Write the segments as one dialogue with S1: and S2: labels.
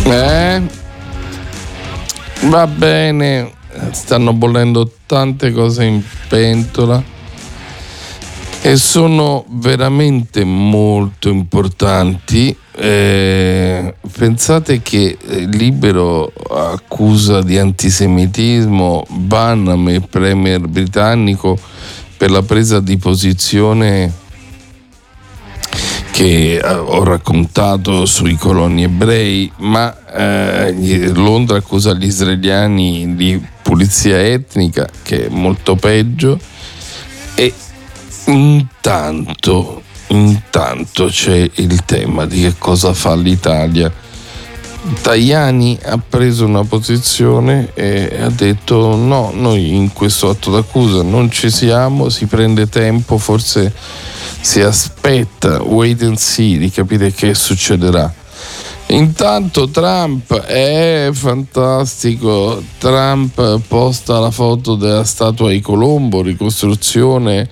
S1: Va bene, stanno bollendo tante cose in pentola e sono veramente molto importanti. Pensate che Libero accusa di antisemitismo Banham, il premier britannico, per la presa di posizione che ho raccontato sui coloni ebrei, ma Londra accusa gli israeliani di pulizia etnica, che è molto peggio, e intanto c'è il tema di che cosa fa l'Italia. Tajani ha preso una posizione e ha detto no, noi in questo atto d'accusa non ci siamo, si prende tempo, forse si aspetta, wait and see, di capire che succederà. Intanto Trump è fantastico, Trump posta la foto della statua di Colombo, ricostruzione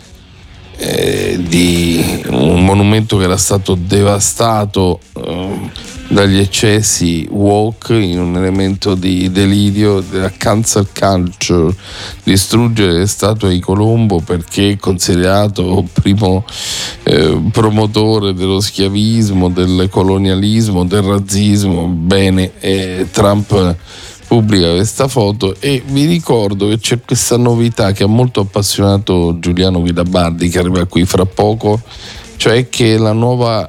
S1: di un monumento che era stato devastato dagli eccessi woke, in un elemento di delirio della cancel culture, distruggere le statue di Colombo perché è considerato primo promotore dello schiavismo, del colonialismo, del razzismo. Bene, Trump pubblica questa foto e vi ricordo che c'è questa novità che ha molto appassionato Giuliano Guidabardi, che arriva qui fra poco, cioè che la nuova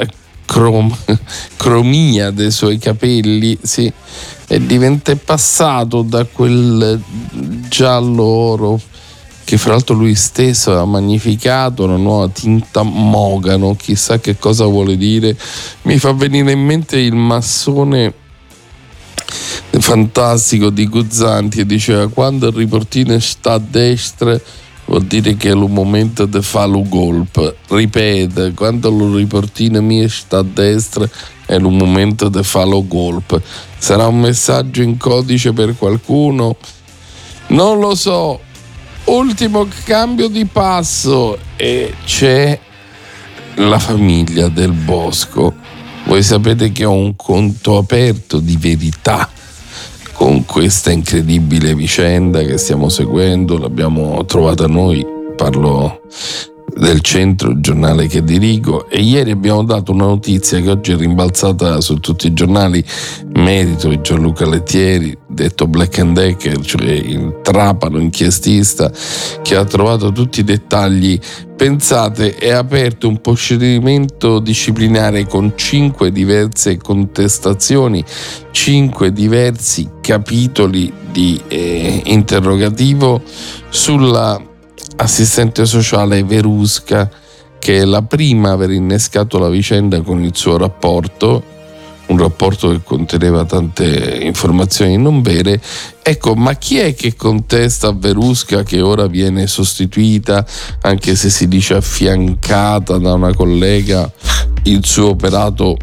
S1: cromia dei suoi capelli è passato da quel giallo oro che fra l'altro lui stesso ha magnificato, una nuova tinta mogano, chissà che cosa vuole dire. Mi fa venire in mente il massone fantastico di Guzzanti, e diceva: quando il riportino sta a destra vuol dire che è un momento di fare un golpe. Ripete, quando il riportino mio sta a destra è un momento di fare un golpe. Sarà un messaggio in codice per qualcuno? Non lo so. Ultimo cambio di passo e c'è la famiglia Del Bosco. Voi sapete che ho un conto aperto di Verità con questa incredibile vicenda che stiamo seguendo, l'abbiamo trovata noi, parlo del Centro, il giornale che dirigo, e ieri abbiamo dato una notizia che oggi è rimbalzata su tutti i giornali, merito di Gianluca Lettieri, detto Black and Decker, cioè il trapano inchiestista che ha trovato tutti i dettagli. Pensate, è aperto un procedimento disciplinare con 5 diverse contestazioni, 5 diversi capitoli di interrogativo sulla assistente sociale Verusca, che è la prima a aver innescato la vicenda con il suo rapporto, un rapporto che conteneva tante informazioni non vere. Ecco, ma chi è che contesta a Verusca, che ora viene sostituita, anche se si dice affiancata da una collega, il suo operato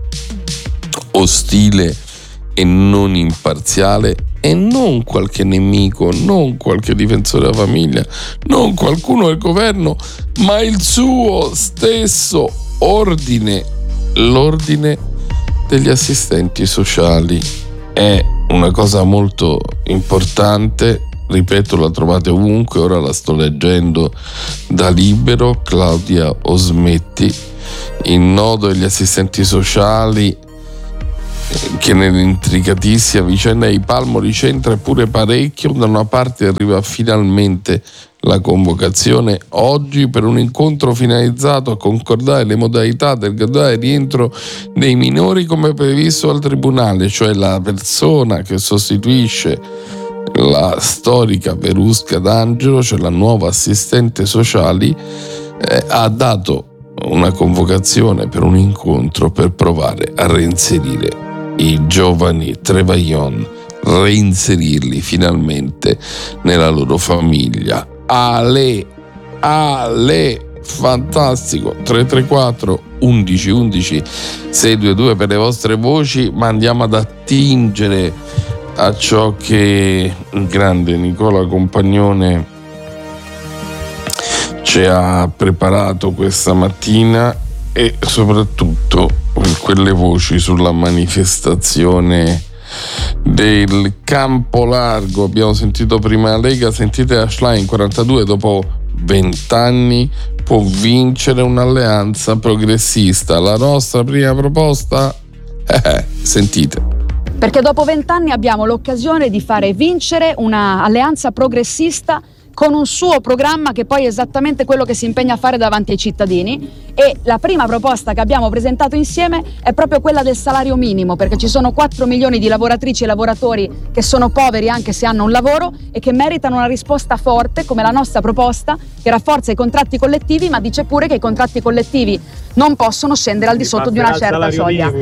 S1: ostile e non imparziale? E non qualche nemico, non qualche difensore della famiglia, non qualcuno del governo, ma il suo stesso ordine, l'ordine degli assistenti sociali. È una cosa molto importante, ripeto, la trovate ovunque, ora la sto leggendo da Libero, Claudia Osmetti, il nodo degli assistenti sociali, che nell'intricatissima vicenda di Palmo ricentra pure parecchio. Da una parte arriva finalmente la convocazione oggi per un incontro finalizzato a concordare le modalità del graduale rientro dei minori come previsto dal tribunale, cioè la persona che sostituisce la storica Verusca D'Angelo, cioè la nuova assistente sociale, ha dato una convocazione per un incontro per provare a reinserire i giovani Trevaillon, reinserirli finalmente nella loro famiglia. Ale, fantastico. 334 11 11 622 per le vostre voci, ma andiamo ad attingere a ciò che il grande Nicola Compagnone ci ha preparato questa mattina, e soprattutto quelle voci sulla manifestazione del Campo Largo. Abbiamo sentito prima la Lega, sentite la Schlein. 42 dopo 20 anni può vincere un'alleanza progressista. La nostra prima proposta, sentite.
S2: Perché dopo 20 anni abbiamo l'occasione di fare vincere una alleanza progressista con un suo programma che poi è esattamente quello che si impegna a fare davanti ai cittadini, e la prima proposta che abbiamo presentato insieme è proprio quella del salario minimo, perché ci sono 4 milioni di lavoratrici e lavoratori che sono poveri anche se hanno un lavoro e che meritano una risposta forte come la nostra proposta, che rafforza i contratti collettivi ma dice pure che i contratti collettivi non possono scendere al di sotto di una certa soglia.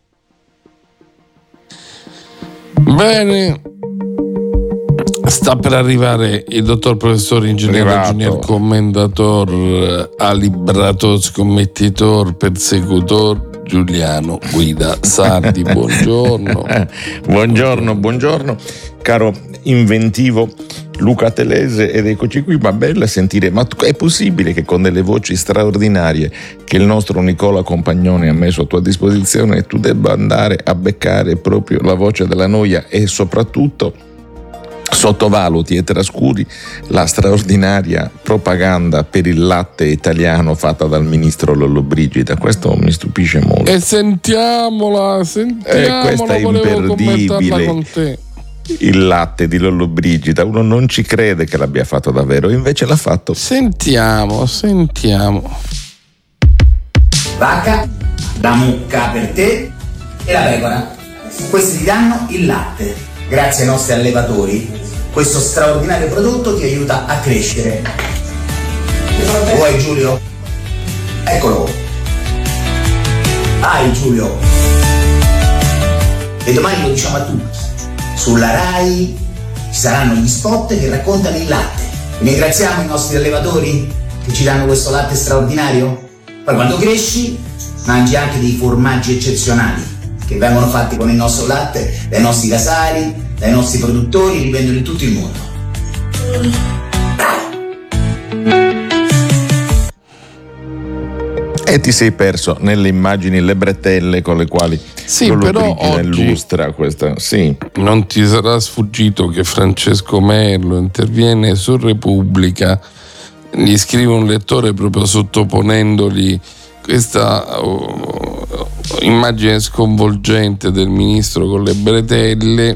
S1: Bene, sta per arrivare il dottor professor ingegnere Junior commendator, alibrator, scommettitor, persecutor Giuliano Guida Sardi. Buongiorno.
S3: buongiorno caro inventivo Luca Telese, ed eccoci qui. Ma bello sentire, ma è possibile che con delle voci straordinarie che il nostro Nicola Compagnoni ha messo a tua disposizione tu debba andare a beccare proprio la voce della noia e soprattutto sottovaluti e trascuri la straordinaria propaganda per il latte italiano fatta dal ministro Lollobrigida? Questo mi stupisce molto.
S1: E sentiamola,
S3: questa è imperdibile.
S1: Con te.
S3: Il latte di Lollobrigida, uno non ci crede che l'abbia fatto davvero, invece l'ha fatto.
S1: Sentiamo.
S4: Vacca, la mucca per te e la pecora. Questi ti danno il latte. Grazie ai nostri allevatori, questo straordinario prodotto ti aiuta a crescere. Vuoi Giulio? Eccolo. Giulio. E domani lo diciamo a tutti. Sulla Rai ci saranno gli spot che raccontano il latte. Ringraziamo i nostri allevatori che ci danno questo latte straordinario. Poi quando cresci mangi anche dei formaggi eccezionali che vengono fatti con il nostro latte dai nostri casari, dai nostri produttori, li vendono in tutto il mondo.
S3: E ti sei perso nelle immagini le bretelle con le quali
S1: però oggi
S3: illustra questa. Sì.
S1: Non ti sarà sfuggito che Francesco Merlo interviene su Repubblica, gli scrive un lettore proprio sottoponendogli questa immagine sconvolgente del ministro con le bretelle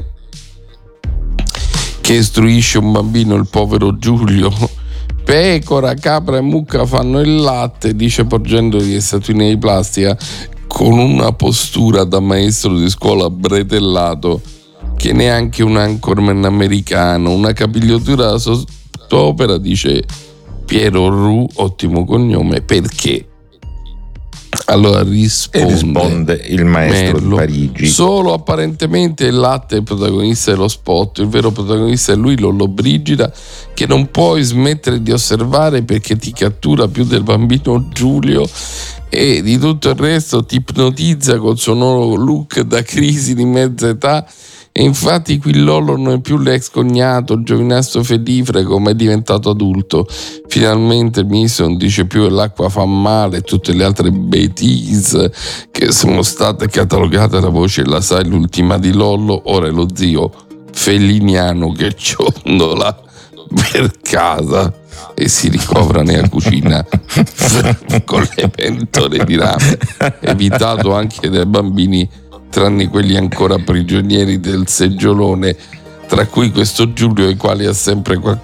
S1: che istruisce un bambino, il povero Giulio. Pecora, capra e mucca fanno il latte, dice porgendogli le statuine di plastica con una postura da maestro di scuola bretellato che neanche un anchorman americano, una capigliatura da sottopera, dice Piero Ru, ottimo cognome, perché? Allora risponde
S3: il maestro
S1: Merlo,
S3: di Parigi.
S1: Solo apparentemente il latte è il protagonista dello spot, il vero protagonista è lui, Lollobrigida, che non puoi smettere di osservare perché ti cattura più del bambino Giulio e di tutto il resto ti ipnotizza col suo nuovo look da crisi di mezza età. E infatti qui Lollo non è più l'ex cognato, giovinastro fedifrego, ma è diventato adulto. Finalmente il ministro non dice più che l'acqua fa male e tutte le altre bêtise che sono state catalogate da voce la sai l'ultima di Lollo. Ora è lo zio feliniano che ciondola per casa e si ricovera nella cucina con le pentole di rame, evitato anche dai bambini, tranne quelli ancora prigionieri del seggiolone, tra cui questo Giulio, ai quali ha sempre